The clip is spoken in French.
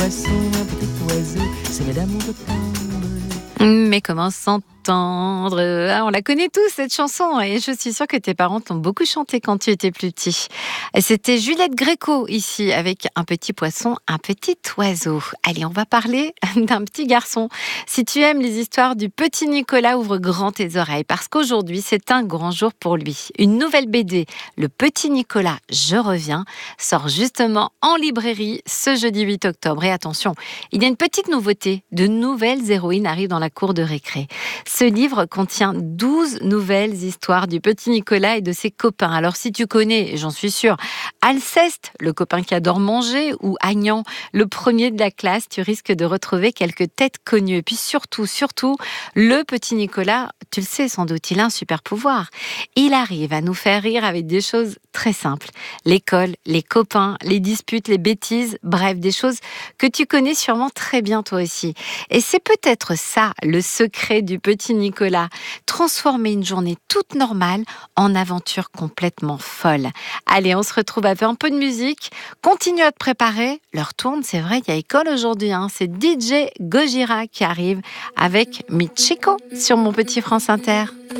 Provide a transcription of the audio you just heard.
poisson, un petit oiseau, c'est d'amour de tendre. Mais comment s'entendre? Ah, on la connaît tous, cette chanson, et je suis sûre que tes parents t'ont beaucoup chanté quand tu étais plus petit. Et c'était Juliette Gréco, ici, avec un petit poisson, un petit oiseau. Allez, on va parler d'un petit garçon. Si tu aimes les histoires du petit Nicolas, ouvre grand tes oreilles, parce qu'aujourd'hui, c'est un grand jour pour lui. Une nouvelle BD, Le Petit Nicolas, je reviens, sort justement en librairie ce jeudi 8 octobre. Et attention, il y a une petite nouveauté, de nouvelles héroïnes arrivent dans la cour de récré. Ce livre contient 12 nouvelles histoires du petit Nicolas et de ses copains. Alors si tu connais, et j'en suis sûre, Alceste, le copain qui adore manger, ou Agnan, le premier de la classe, tu risques de retrouver quelques têtes connues. Et puis surtout, le petit Nicolas, tu le sais sans doute, il a un super pouvoir. Il arrive à nous faire rire avec des choses très simples. L'école, les copains, les disputes, les bêtises, bref, des choses que tu connais sûrement très bien toi aussi. Et c'est peut-être ça, le secret du petit Nicolas, transformer une journée toute normale en aventure complètement folle. Allez, on se retrouve avec un peu de musique. Continue à te préparer. L'heure tourne, c'est vrai, il y a école aujourd'hui. C'est DJ Gojira qui arrive avec Michiko sur Mon Petit France Inter.